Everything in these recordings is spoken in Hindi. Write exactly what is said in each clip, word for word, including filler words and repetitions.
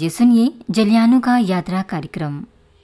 लीजिए सुनिए जलियानु का यात्रा कार्यक्रम।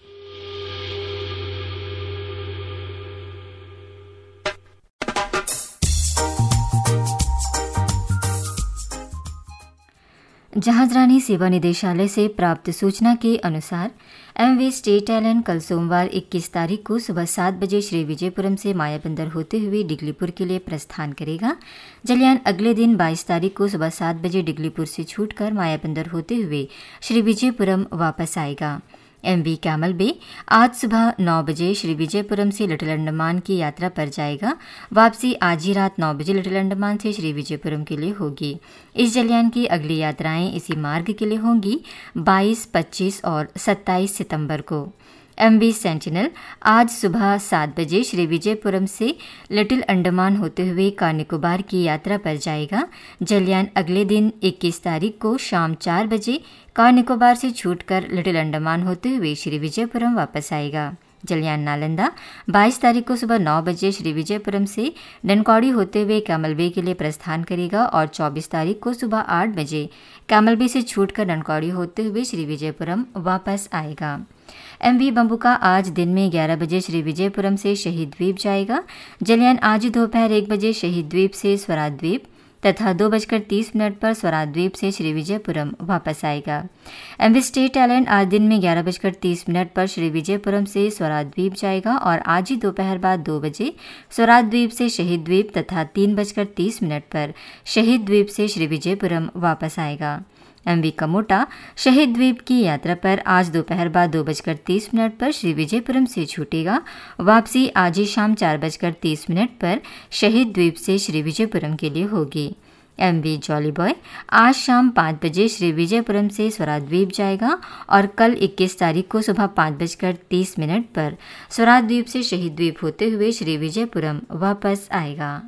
जहाजरानी सेवा निदेशालय से प्राप्त सूचना के अनुसार एमवी स्टेट आइलैंड कल सोमवार इक्कीस तारीख को सुबह सात बजे श्री विजयपुरम से मायाबंदर होते हुए डिगलीपुर के लिए प्रस्थान करेगा। जलियान अगले दिन बाईस तारीख को सुबह सात बजे डिगलीपुर से छूटकर मायाबंदर होते हुए श्री विजयपुरम वापस आएगा। एमवी कैमल बे आज सुबह नौ बजे श्री विजयपुरम से लिटिल अंडमान की यात्रा पर जाएगा। वापसी आज ही रात नौ बजे लिटिल अंडमान से श्री विजयपुरम के लिए होगी। इस जलियान की अगली यात्राएं इसी मार्ग के लिए होंगी बाईस, पच्चीस और सत्ताईस सितंबर को। एमवी सेंटिनल आज सुबह सात बजे श्री विजयपुरम से लिटिल अंडमान होते हुए कार निकोबार की यात्रा पर जाएगा। जलियान अगले दिन इक्कीस तारीख को शाम चार बजे कार निकोबार से छूटकर लिटिल अंडमान होते हुए श्री विजयपुरम वापस आएगा। जलियान नालंदा बाईस तारीख को सुबह नौ बजे श्री विजयपुरम से डनकौड़ी होते हुए कैमल बे के लिए प्रस्थान करेगा और चौबीस तारीख को सुबह आठ बजे कैमल बे से छूटकर डनकौड़ी होते हुए श्री विजयपुरम वापस आएगा। एमवी बंबुका आज दिन में ग्यारह बजे श्री विजयपुरम से शहीद द्वीप जाएगा। जलियान आज दोपहर एक बजे शहीद द्वीप से स्वराज द्वीप तथा दो बजकर तीस मिनट पर स्वराज द्वीप से श्री विजयपुरम वापस आएगा। एमवी स्टेट आइलैंड आज दिन में ग्यारह बजकर तीस मिनट पर श्री विजयपुरम से स्वराज द्वीप जाएगा और आज ही दोपहर बाद दो बजे स्वराज द्वीप से शहीद द्वीप तथा तीन बजकर तीस मिनट पर शहीद द्वीप से श्री विजयपुरम वापस आएगा। एमवी कमोटा शहीद द्वीप की यात्रा पर आज दोपहर बाद दो बजकर तीस मिनट पर श्री विजयपुरम से छूटेगा। वापसी आज ही शाम चार बजकर तीस मिनट पर शहीद द्वीप से श्री विजयपुरम के लिए होगी। एमवी जॉली बॉय आज शाम पाँच बजे श्री विजयपुरम से स्वराज द्वीप जाएगा और कल इक्कीस तारीख को सुबह पाँच बजकर तीस मिनट पर स्वराज द्वीप से शहीद द्वीप होते हुए श्री विजयपुरम वापस आएगा।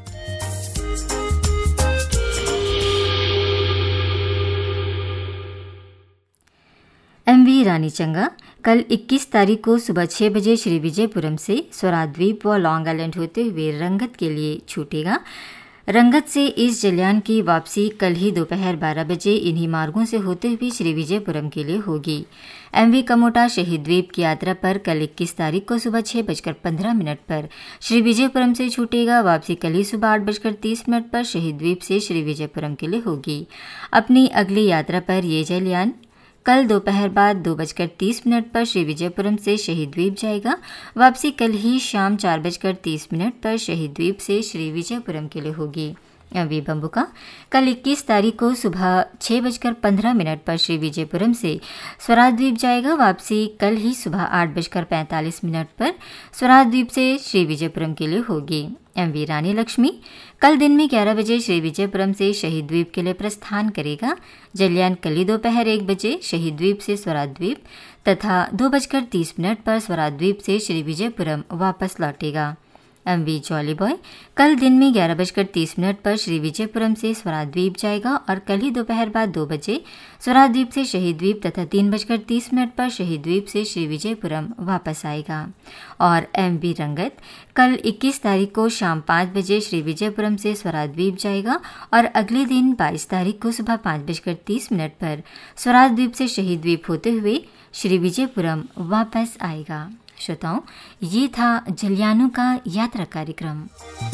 एमवी रानीचंगा कल इक्कीस तारीख को सुबह छह बजे श्री विजयपुरम से स्वराज द्वीप व लॉन्ग आइलैंड होते हुए रंगत के लिए छूटेगा। रंगत से इस जलियान की वापसी कल ही दोपहर बारह बजे इन्हीं मार्गों से होते हुए श्री विजयपुरम के लिए होगी। एमवी कमोटा शहीद द्वीप की यात्रा पर कल इक्कीस तारीख को सुबह छह बजकर पंद्रह मिनट पर श्री विजयपुरम से छूटेगा। वापसी कल ही सुबह आठ बजकर तीस मिनट पर शहीद द्वीप से श्री विजयपुरम के लिए होगी। अपनी अगली यात्रा पर ये जलियान कल दोपहर बाद दो बजकर तीस मिनट पर श्री विजयपुरम से शहीद द्वीप जाएगा। वापसी कल ही शाम चार बजकर तीस मिनट पर शहीद द्वीप से श्री विजयपुरम के लिए होगी। एमवी बंबुका कल इक्कीस तारीख को सुबह छह बजकर पंद्रह मिनट पर श्री विजयपुरम से स्वराज द्वीप जाएगा। वापसी कल ही सुबह आठ बजकर पैंतालीस मिनट पर स्वराज द्वीप से श्री विजयपुरम के लिए होगी। एमवी रानी लक्ष्मी कल दिन में ग्यारह बजे श्री विजयपुरम से शहीद द्वीप के लिए प्रस्थान करेगा। जलियान कल ही दोपहर एक बजे शहीद द्वीप से स्वराज द्वीप तथा दो बजकर तीस मिनट पर स्वराज द्वीप से श्री विजयपुरम वापस लौटेगा। एमवी जॉली बॉय कल दिन में ग्यारह बजकर तीस मिनट पर श्री विजयपुरम से स्वराज द्वीप जाएगा और कल ही दोपहर बाद दो बजे स्वराज द्वीप से शहीद द्वीप तथा तीन बजकर तीस मिनट पर शहीद द्वीप से श्री विजयपुरम वापस आएगा। और एमवी रंगत कल इक्कीस तारीख को शाम पाँच बजे श्री विजयपुरम से स्वराज द्वीप जाएगा और अगले दिन बाईस तारीख को सुबह पाँच बजकर तीस मिनट पर स्वराज द्वीप से शहीद द्वीप होते हुए श्री विजयपुरम वापस आएगा। श्रोताओं, ये था जलियानु का यात्रा कार्यक्रम।